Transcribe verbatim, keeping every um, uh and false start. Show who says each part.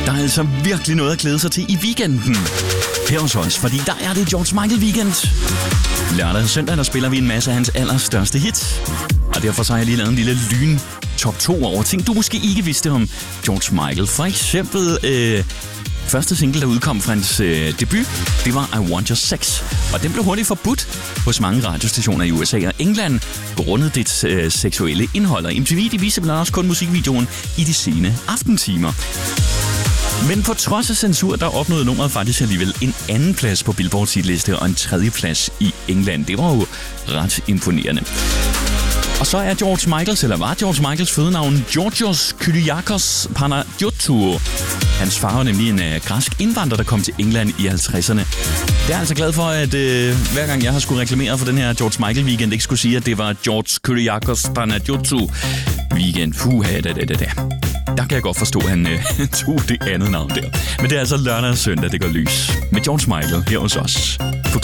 Speaker 1: Der er altså virkelig noget at glæde sig til i weekenden. Her hos os, fordi der er det George Michael weekend. Lørdag og søndag, der spiller vi en masse af hans allerstørste hits. Og derfor så har jeg lige lavet en lille lyn top to over ting, du måske ikke vidste om George Michael. For eksempel øh, første single, der udkom fra hans øh, debut, det var I Want Your Sex. Og den blev hurtigt forbudt hos mange radiostationer i U S A og England, grundet dets øh, seksuelle indhold. Og M T V, de viste blandt også kun musikvideoen i de sene aftentimer. Men på trods af censur, der opnåede nummeret faktisk alligevel en anden plads på Billboards hitliste og en tredje plads i England. Det var jo ret imponerende. Og så er George Michaels, eller var George Michaels fødenavn Georgios Kyriakos Panagiotou. Hans far var nemlig en uh, græsk indvandrer, der kom til England i halvtredserne. Jeg er altså glad for, at uh, hver gang jeg har skulle reklamere for den her George Michael weekend, ikke skulle sige, at det var George Kyriakos Panagiotou weekend. Puha, da, da, da, da. Der kan jeg godt forstå, at han uh, tog det andet navn der. Men det er altså lørdag og søndag, det går lys. Med George Michael her hos os.